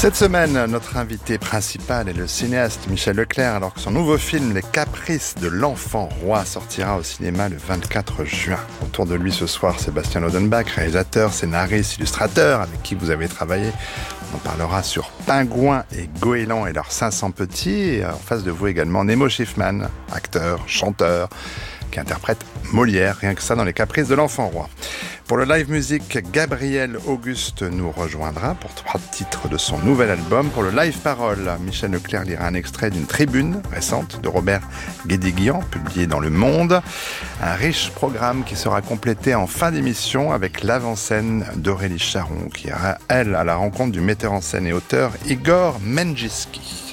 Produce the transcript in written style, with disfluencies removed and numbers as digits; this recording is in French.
Cette semaine, notre invité principal est le cinéaste Michel Leclerc, alors que son nouveau film Les Caprices de l'Enfant Roi sortira au cinéma le 24 juin. Autour de lui ce soir, Sébastien Lodenbach, réalisateur, scénariste, illustrateur, avec qui vous avez travaillé. On en parlera sur Pingouin et Goéland et leurs 500 petits. Et en face de vous également, Nemo Schiffman, acteur, chanteur, qui interprète Molière, rien que ça, dans Les Caprices de l'Enfant Roi. Pour le live music, Gabriel Auguste nous rejoindra pour 3 titres de son nouvel album. Pour le live parole, Michel Leclerc lira un extrait d'une tribune récente de Robert Guédiguian, publié dans Le Monde. Un riche programme qui sera complété en fin d'émission avec l'avant-scène d'Aurélie Charon, qui ira, elle, à la rencontre du metteur en scène et auteur Igor Menjinski.